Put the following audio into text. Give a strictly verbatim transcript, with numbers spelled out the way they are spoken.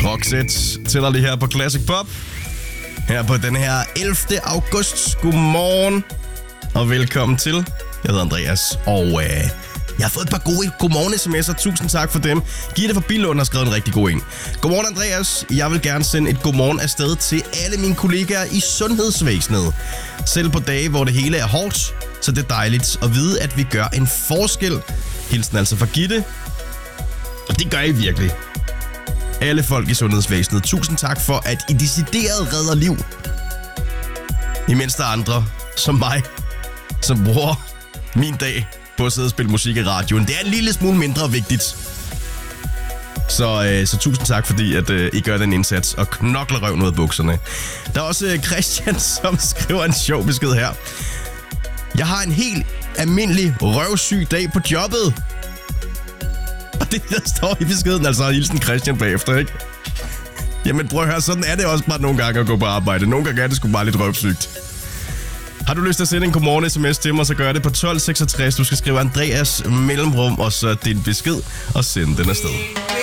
Roxette tæller lige her på Classic Pop. Her på den her ellevte august. Godmorgen og velkommen til. Jeg hedder Andreas, og øh, jeg har fået et par gode godmorgen-sms'er. Tusind tak for dem. Gitte fra Billund har skrevet en rigtig god en. Godmorgen, Andreas. Jeg vil gerne sende et godmorgen afsted til alle mine kollegaer i sundhedsvæsenet. Selv på dage, hvor det hele er hårdt, så det er dejligt at vide, at vi gør en forskel. Hilsen altså fra Gitte. Og det gør I virkelig. Alle folk i sundhedsvæsenet. Tusind tak for, at I decideret redder liv. Imens der er andre, som mig, som bruger min dag på at sidde og spille musik i radioen. Det er en lille smule mindre vigtigt. Så, øh, så tusind tak, fordi at, øh, I gør den indsats og knokler røven ud af bukserne. Der er også øh, Christian, som skriver en sjov besked her. Jeg har en helt almindelig røvsyg dag på jobbet. Og det der står i beskeden, altså hilsen Christian bagefter, ikke? Jamen prøv at høre, sådan er det også bare nogle gange at gå på arbejde. Nogle gange er det sgu bare lidt røvsygt. Har du lyst til at sende en godmorgen sms til mig, så gør det på tolv seksogtres. Du skal skrive Andreas mellemrum, og så din besked, og sende den afsted.